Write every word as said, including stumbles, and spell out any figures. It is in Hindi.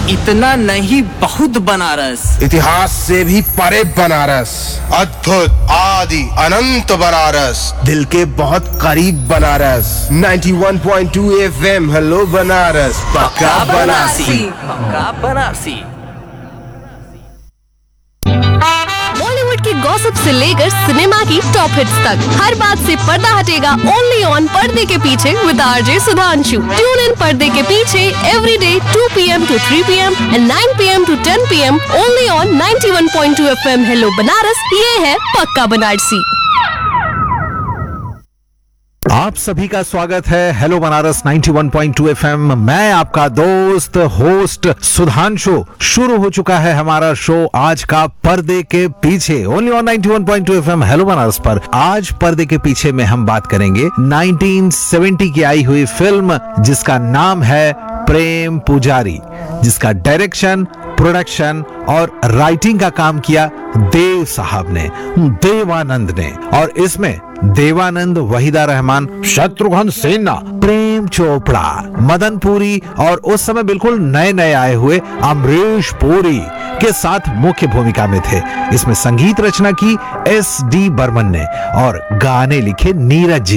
इतना नहीं बहुत बनारस, इतिहास से भी परे बनारस, अद्भुत आदि अनंत बनारस, दिल के बहुत करीब बनारस। इक्यानवे पॉइंट दो एफएम हेलो बनारस, पक्का बनारसी। पक्का बनारसी। बॉलीवुड की गॉसिप से लेकर सिनेमा की टॉप हिट्स तक हर बात से पर्दा हटेगा ओनली ऑन पर्दे के पीछे with RJ Sudhanshu. Tune in पर्दे के पीछे every day to P M to three P M and nine P M to ten P am only on इक्यानवे point two FM hello Banaras. ये है पक्का बनारसी। आप सभी का स्वागत है हेलो बनारस इक्यानवे पॉइंट दो एफएम। मैं आपका दोस्त होस्ट सुधांशु। शुरू हो चुका है हमारा शो आज का पर्दे के पीछे ओनली ऑन इक्यानवे पॉइंट दो एफएम हेलो बनारस पर। आज पर्दे के पीछे में हम बात करेंगे उन्नीस सौ सत्तर की आई हुई फिल्म जिसका नाम है प्रेम पुजारी, जिसका डायरेक्शन, प्रोडक्शन और राइटिंग का काम किया देव साहब ने, देवानंद ने। और इसमें देवानंद, वहीदा रहमान, शत्रुघ्न सिन्हा, प्रेम चोपड़ा, मदन पुरी और उस समय बिल्कुल नए नए आए हुए अमरीश पुरी के साथ मुख्य भूमिका में थे। इसमें संगीत रचना की एस डी बर्मन ने और गाने लिखे नीरज जी